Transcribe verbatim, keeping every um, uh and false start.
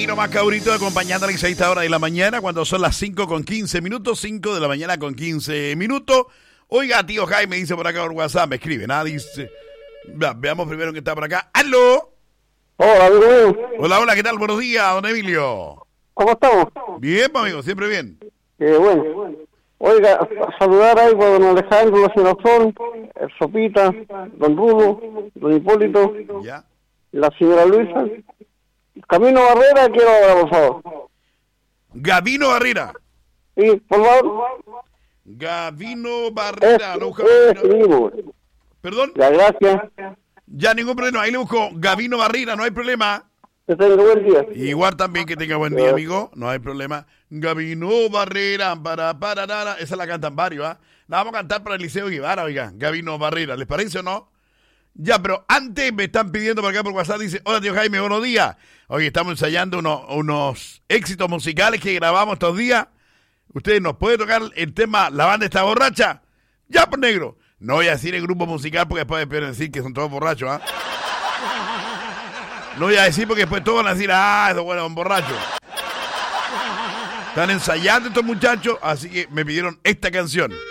Y lo más cabrito acompañando a las seis horas de la mañana cuando son las cinco con quince minutos, cinco de la mañana con quince minutos. Oiga, tío Jaime dice por acá por WhatsApp, me escribe, nada, dice. Ve, veamos primero que está por acá. ¡Aló! Hola, amigo. Hola, hola, ¿qué tal? Buenos días, don Emilio. ¿Cómo estamos? Bien, amigo, siempre bien. Eh, bueno. Oiga, a saludar ahí por don Alejandro, la señora Flor, el Sopita, don Rulo, don Hipólito, Ya. la señora Luisa. Camino Barrera, quiero ahora, por favor. Gavino Barrera. Sí, por favor. Gavino Barrera. Es, Lo busco- es mismo. Perdón. Ya, gracias. Ya, ningún problema. Ahí le busco Gavino Barrera, no hay problema. Que tenga buen día. Igual también que tenga buen día, amigo. No hay problema. Gavino Barrera, para, para, para. Esa la cantan varios, ¿ah? La vamos a cantar para el Liceo Guevara, oiga. Gavino Barrera, ¿les parece o no? Ya, pero antes me están pidiendo por acá por WhatsApp, dice, hola tío Jaime, buenos días. Oye, estamos ensayando unos, unos éxitos musicales que grabamos estos días. ¿Ustedes nos pueden tocar el tema La Banda Está Borracha? Ya, pues negro. No voy a decir el grupo musical porque después me decir que son todos borrachos, ¿ah? No voy a decir porque después todos van a decir, ah, esos buenos son borrachos. Están ensayando estos muchachos, así que me pidieron esta canción.